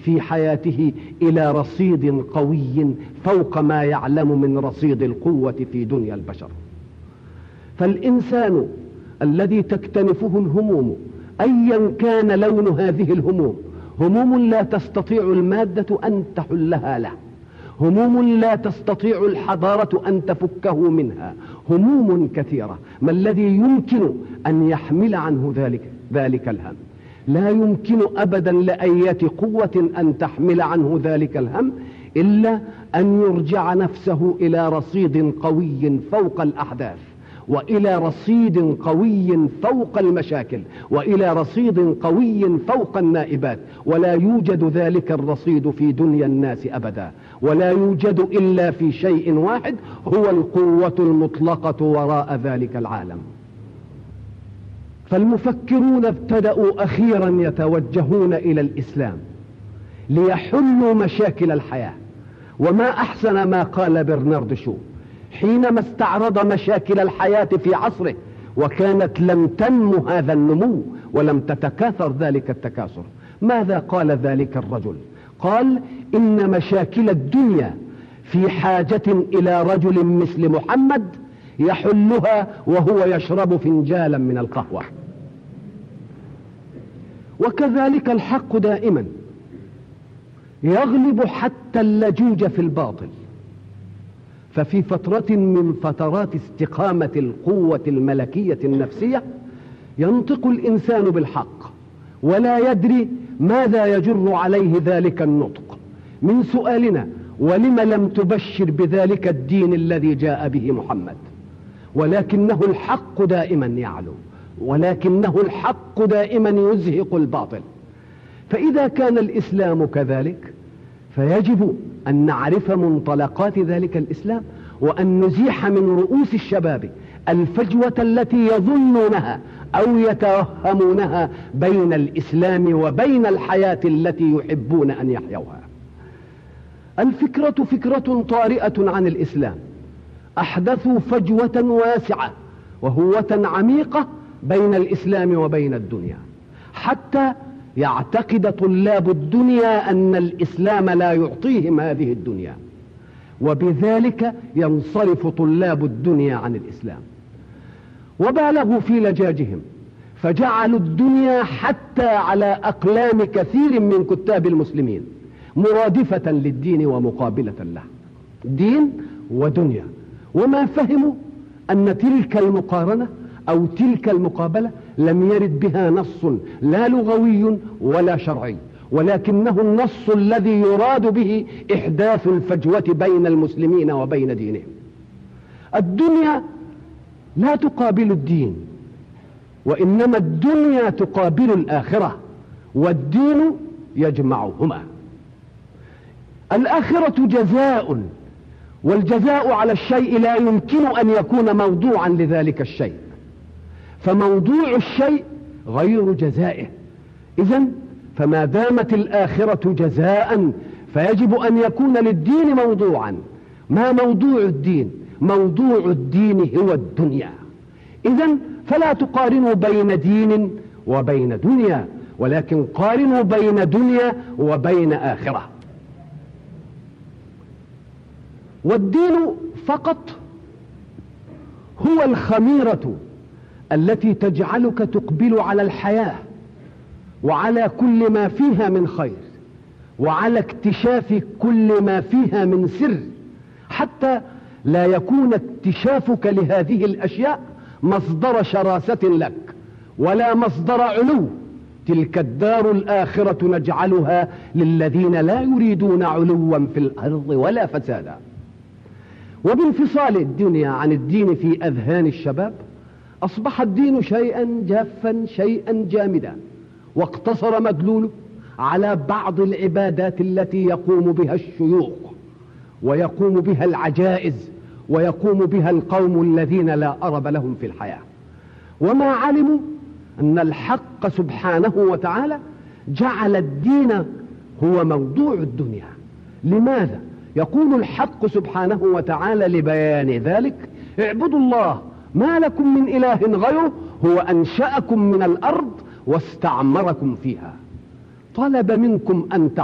في حياته إلى رصيد قوي فوق ما يعلم من رصيد القوة في دنيا البشر. فالإنسان الذي تكتنفه الهموم أيا كان لون هذه الهموم، هموم لا تستطيع المادة أن تحلها له، هموم لا تستطيع الحضارة أن تفكه منها، هموم كثيرة. ما الذي يمكن أن يحمل عنه ذلك الهم؟ لا يمكن أبدا لأية قوة أن تحمل عنه ذلك الهم إلا أن يرجع نفسه إلى رصيد قوي فوق الأحداث، وإلى رصيد قوي فوق المشاكل، وإلى رصيد قوي فوق النائبات. ولا يوجد ذلك الرصيد في دنيا الناس أبدا، ولا يوجد إلا في شيء واحد، هو القوة المطلقة وراء ذلك العالم. فالمفكرون ابتدأوا أخيرا يتوجهون إلى الإسلام ليحلوا مشاكل الحياة. وما أحسن ما قال برنارد شو حينما استعرض مشاكل الحياة في عصره، وكانت لم تنمو هذا النمو ولم تتكاثر ذلك التكاثر. ماذا قال ذلك الرجل؟ قال: إن مشاكل الدنيا في حاجة إلى رجل مثل محمد يحلها وهو يشرب فنجالا من القهوة. وكذلك الحق دائما يغلب حتى اللجوج في الباطل. ففي فترة من فترات استقامة القوة الملكية النفسية ينطق الإنسان بالحق ولا يدري ماذا يجر عليه ذلك النطق، من سؤالنا: ولم لم تبشر بذلك الدين الذي جاء به محمد؟ ولكنه الحق دائما يعلو، ولكنه الحق دائما يزهق الباطل. فإذا كان الإسلام كذلك فيجب أن نعرف منطلقات ذلك الإسلام، وأن نزيح من رؤوس الشباب الفجوة التي يظنونها أو يتوهمونها بين الإسلام وبين الحياة التي يحبون أن يحيوها. الفكرة فكرة طارئة عن الإسلام، أحدثوا فجوة واسعة وهوة عميقة بين الإسلام وبين الدنيا، حتى يعتقد طلاب الدنيا أن الإسلام لا يعطيهم هذه الدنيا، وبذلك ينصرف طلاب الدنيا عن الإسلام. وبالغوا في لجاجهم فجعلوا الدنيا حتى على أقلام كثير من كتاب المسلمين مرادفة للدين ومقابلة له، دين ودنيا. وما فهموا أن تلك المقارنة أو تلك المقابلة لم يرد بها نص لا لغوي ولا شرعي، ولكنه النص الذي يراد به إحداث الفجوة بين المسلمين وبين دينهم. الدنيا لا تقابل الدين، وإنما الدنيا تقابل الآخرة، والدين يجمعهما. الآخرة جزاء، والجزاء على الشيء لا يمكن أن يكون موضوعا لذلك الشيء، فموضوع الشيء غير جزائه. إذن فما دامت الآخرة جزاء فيجب أن يكون للدين موضوعا. ما موضوع الدين؟ موضوع الدين هو الدنيا. إذن فلا تقارنوا بين دين وبين دنيا، ولكن قارنوا بين دنيا وبين آخرة. والدين فقط هو الخميرة التي تجعلك تقبل على الحياة وعلى كل ما فيها من خير، وعلى اكتشاف كل ما فيها من سر، حتى لا يكون اكتشافك لهذه الأشياء مصدر شراسة لك ولا مصدر علو. تلك الدار الآخرة نجعلها للذين لا يريدون علوا في الأرض ولا فسادا. وبانفصال الدنيا عن الدين في أذهان الشباب أصبح الدين شيئا جافا، شيئا جامدا، واقتصر مدلوله على بعض العبادات التي يقوم بها الشيوخ ويقوم بها العجائز ويقوم بها القوم الذين لا أرب لهم في الحياة. وما علموا أن الحق سبحانه وتعالى جعل الدين هو موضوع الدنيا. لماذا؟ يقول الحق سبحانه وتعالى لبيان ذلك: اعبدوا الله ما لكم من إله غيره هو أنشأكم من الأرض واستعمركم فيها. طلب منكم أن